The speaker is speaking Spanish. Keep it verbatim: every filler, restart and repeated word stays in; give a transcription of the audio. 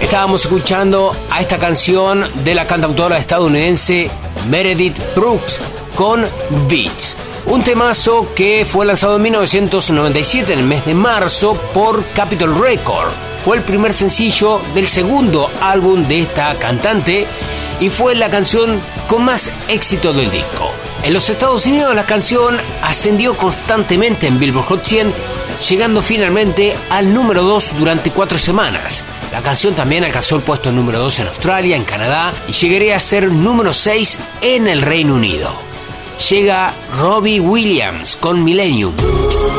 Estábamos escuchando a esta canción de la cantautora estadounidense Meredith Brooks con Beats. Un temazo que fue lanzado en mil novecientos noventa y siete, en el mes de marzo, por Capitol Records. Fue el primer sencillo del segundo álbum de esta cantante y fue la canción con más éxito del disco. En los Estados Unidos la canción ascendió constantemente en Billboard Hot cien, llegando finalmente al número dos durante cuatro semanas. La canción también alcanzó el puesto número dos en Australia, en Canadá, y llegaría a ser número seis en el Reino Unido. Llega Robbie Williams con Millennium.